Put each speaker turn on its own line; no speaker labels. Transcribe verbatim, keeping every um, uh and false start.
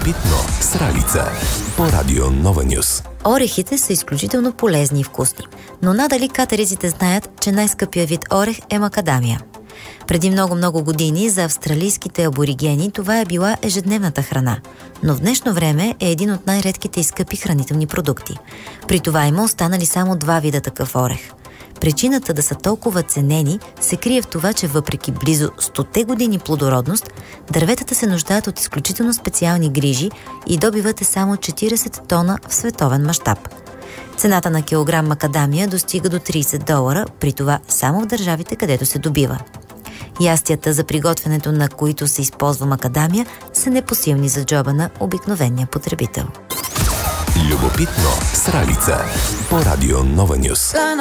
Любопитно с Ралица по Радио Нова Нюс.
Орехите са изключително полезни и вкусни, но надали катериците знаят, че най-скъпия вид орех е макадамия. Преди много-много години за австралийските аборигени това е била ежедневната храна, но в днешно време е един от най-редките и скъпи хранителни продукти. При това има останали само два вида такъв орех. Причината да са толкова ценени се крие в това, че въпреки близо стоте години плодородност, дърветата се нуждаят от изключително специални грижи и добивът е само четирийсет тона в световен мащаб. Цената на килограм макадамия достига до трийсет долара, при това само в държавите, където се добива. Ястията, за приготвянето на които се използва макадамия, са непосилни за джоба на обикновения потребител.
Любопитно с Ралица по Радио Нова Нюс.